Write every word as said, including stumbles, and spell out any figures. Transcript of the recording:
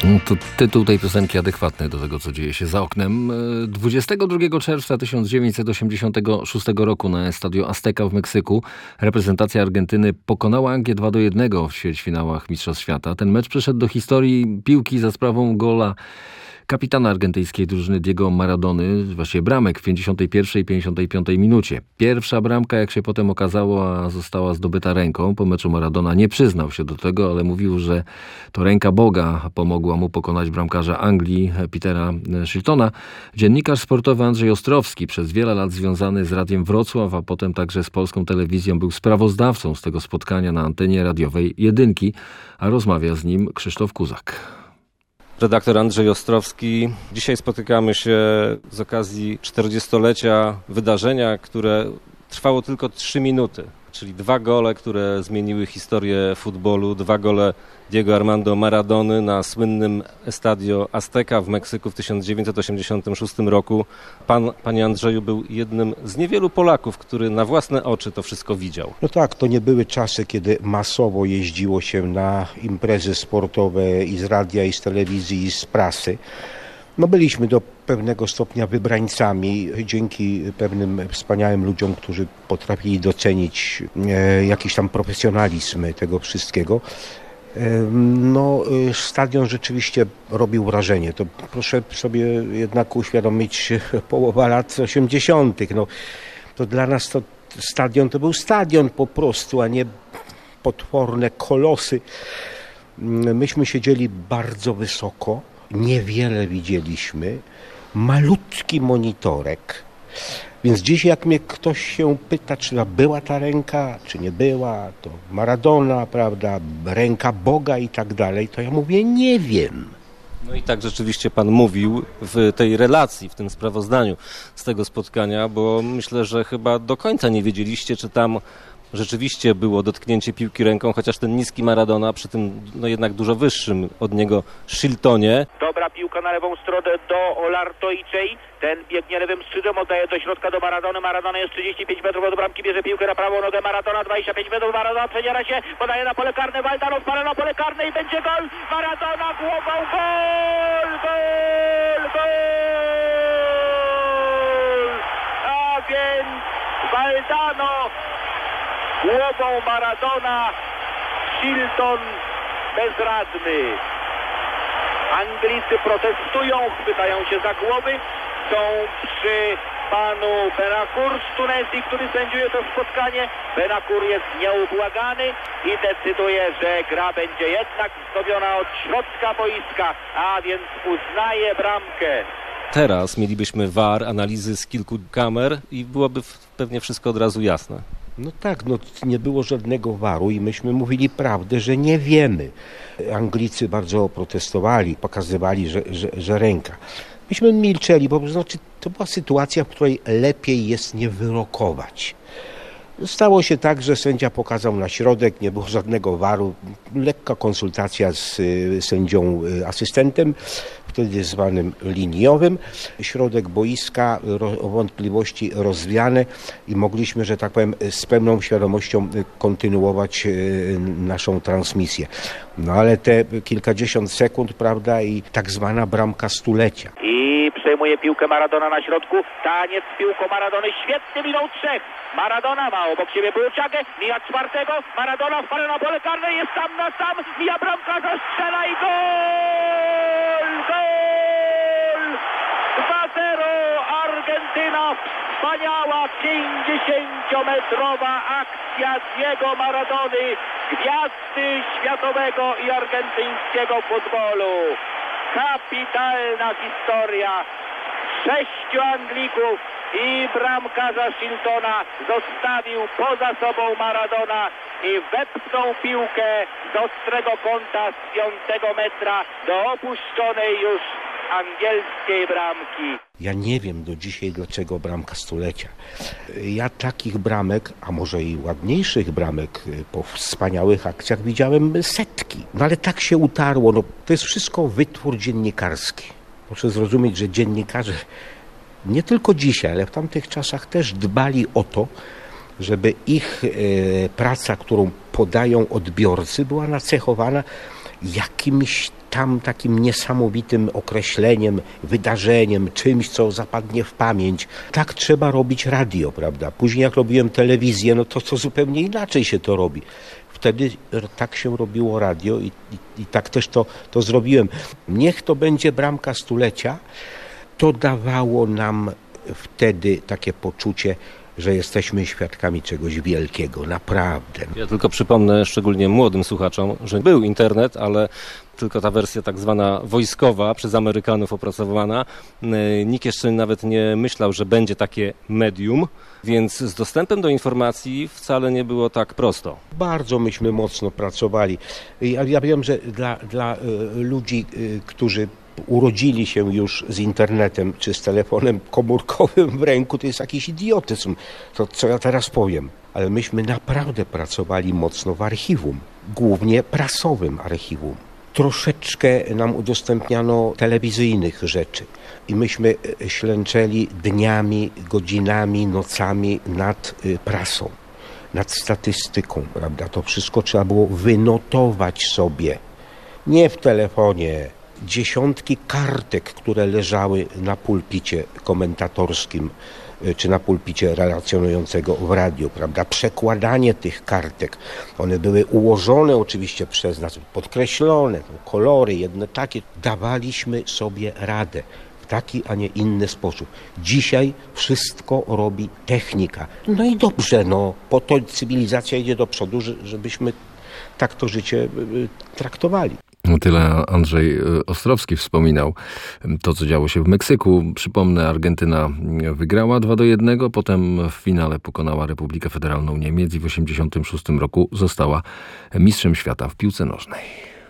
To tytuł tej piosenki adekwatny do tego, co dzieje się za oknem. dwudziestego drugiego czerwca tysiąc dziewięćset osiemdziesiątego szóstego roku na Estadio Azteca w Meksyku reprezentacja Argentyny pokonała Anglię dwa do jednego w ćwierćfinałach Mistrzostw Świata. Ten mecz przeszedł do historii piłki za sprawą gola kapitana argentyńskiej drużyny Diego Maradony, właściwie bramek w pięćdziesiątej pierwszej i pięćdziesiątej piątej minucie. Pierwsza bramka, jak się potem okazało, została zdobyta ręką. Po meczu Maradona nie przyznał się do tego, ale mówił, że to ręka Boga pomogła mu pokonać bramkarza Anglii, Petera Shiltona. Dziennikarz sportowy Andrzej Ostrowski, przez wiele lat związany z Radiem Wrocław, a potem także z Polską Telewizją, był sprawozdawcą z tego spotkania na antenie radiowej Jedynki, a rozmawia z nim Krzysztof Kuzak. Redaktor Andrzej Ostrowski. Dzisiaj spotykamy się z okazji czterdziestolecia wydarzenia, które trwało tylko trzy minuty, czyli dwa gole, które zmieniły historię futbolu, dwa gole Diego Armando Maradony na słynnym Estadio Azteca w Meksyku w tysiąc dziewięćset osiemdziesiątym szóstym roku. Pan, panie Andrzeju, był jednym z niewielu Polaków, który na własne oczy to wszystko widział. No tak, to nie były czasy, kiedy masowo jeździło się na imprezy sportowe i z radia, i z telewizji, i z prasy. No byliśmy do pewnego stopnia wybrańcami dzięki pewnym wspaniałym ludziom, którzy potrafili docenić e, jakiś tam profesjonalizm tego wszystkiego. No, stadion rzeczywiście robił wrażenie. To proszę sobie jednak uświadomić, połowa lat osiemdziesiątych. No, to dla nas to stadion to był stadion po prostu, a nie potworne kolosy. Myśmy siedzieli bardzo wysoko, niewiele widzieliśmy, malutki monitorek. Więc dziś jak mnie ktoś się pyta, czy była ta ręka, czy nie była, to Maradona, prawda, ręka Boga i tak dalej, to ja mówię, nie wiem. No i tak rzeczywiście pan mówił w tej relacji, w tym sprawozdaniu z tego spotkania, bo myślę, że chyba do końca nie wiedzieliście, czy tam rzeczywiście było dotknięcie piłki ręką, chociaż ten niski Maradona, przy tym no jednak dużo wyższym od niego Shiltonie. Dobra piłka na lewą stronę do Olartoiczej. Ten biegnie lewym skrzydłem, oddaje do środka do Maradony. Maradona jest trzydzieści pięć metrów od bramki, bierze piłkę na prawą nogę. Maradona dwadzieścia pięć metrów, Maradona przedziera się, podaje na pole karne, Waldano wpada na pole karne i będzie gol. Maradona głową, gol, gol, gol. A więc Valdano głową Maradona, Shilton bezradny. Anglicy protestują, chwytają się za głowy, są przy panu Benakur z Tunezji, który sędziuje to spotkanie. Benakur jest nieubłagany i decyduje, że gra będzie jednak wznowiona od środka boiska, a więc uznaje bramkę. Teraz mielibyśmy V A R, analizy z kilku kamer i byłoby pewnie wszystko od razu jasne. No tak, no nie było żadnego waru i myśmy mówili prawdę, że nie wiemy. Anglicy bardzo protestowali, pokazywali, że, że, że ręka. Myśmy milczeli, bo znaczy, to była sytuacja, w której lepiej jest nie wyrokować. Stało się tak, że sędzia pokazał na środek, nie było żadnego waru, lekka konsultacja z sędzią asystentem, wtedy zwanym liniowym. Środek boiska, wątpliwości rozwiane i mogliśmy, że tak powiem, z pełną świadomością kontynuować naszą transmisję. No ale te kilkadziesiąt sekund, prawda, i tak zwana bramka stulecia. I przejmuje piłkę Maradona na środku, taniec z piłką Maradony, świetnie minął trzech. Maradona ma obok siebie Błyczagę, mija czwartego, Maradona wpada na pole karne, jest sam na sam, mija bramkarza, strzela i gol! Gol! dwa zero Argentyna, wspaniała pięćdziesięciometrowa akcja Diego Maradony, gwiazdy światowego i argentyńskiego futbolu. Kapitalna historia, sześciu Anglików i bramkarza Shiltona zostawił poza sobą Maradona i wepchnął piłkę z ostrego kąta z piątego metra do opuszczonej już angielskiej bramki. Ja nie wiem do dzisiaj, dlaczego bramka stulecia. Ja takich bramek, a może i ładniejszych bramek po wspaniałych akcjach widziałem setki. No ale tak się utarło. No, to jest wszystko wytwór dziennikarski. Proszę zrozumieć, że dziennikarze nie tylko dzisiaj, ale w tamtych czasach też dbali o to, żeby ich e, praca, którą podają odbiorcy, była nacechowana jakimś tam takim niesamowitym określeniem, wydarzeniem, czymś, co zapadnie w pamięć. Tak trzeba robić radio, prawda? Później jak robiłem telewizję, no to, to zupełnie inaczej się to robi. Wtedy tak się robiło radio i, i, i tak też to, to zrobiłem. Niech to będzie bramka stulecia. To dawało nam wtedy takie poczucie, że jesteśmy świadkami czegoś wielkiego, naprawdę. Ja tylko przypomnę szczególnie młodym słuchaczom, że był internet, ale tylko ta wersja tak zwana wojskowa, przez Amerykanów opracowana. Nikt jeszcze nawet nie myślał, że będzie takie medium, więc z dostępem do informacji wcale nie było tak prosto. Bardzo myśmy mocno pracowali. Ja, ja wiem, że dla, dla y, ludzi, y, którzy urodzili się już z internetem czy z telefonem komórkowym w ręku, to jest jakiś idiotyzm, to co ja teraz powiem. Ale myśmy naprawdę pracowali mocno w archiwum, głównie prasowym archiwum. Troszeczkę nam udostępniano telewizyjnych rzeczy i myśmy ślęczeli dniami, godzinami, nocami nad prasą, nad statystyką, prawda? To wszystko trzeba było wynotować sobie, nie w telefonie. Dziesiątki kartek, które leżały na pulpicie komentatorskim czy na pulpicie relacjonującego w radiu, prawda? Przekładanie tych kartek, one były ułożone oczywiście przez nas, podkreślone, kolory jedne takie. Dawaliśmy sobie radę w taki, a nie inny sposób. Dzisiaj wszystko robi technika. No i dobrze, no, po to cywilizacja idzie do przodu, żebyśmy tak to życie traktowali. Tyle Andrzej Ostrowski wspominał to, co działo się w Meksyku. Przypomnę, Argentyna wygrała dwa do jednego, potem w finale pokonała Republikę Federalną Niemiec i w osiemdziesiątym szóstym roku została mistrzem świata w piłce nożnej.